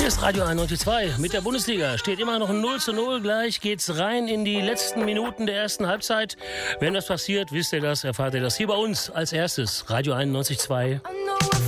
ist Radio 91.2 mit der Bundesliga. Steht immer noch 0:0. Gleich geht's rein in die letzten Minuten der ersten Halbzeit. Wenn das passiert, wisst ihr das, erfahrt ihr das hier bei uns als erstes. Radio 91.2.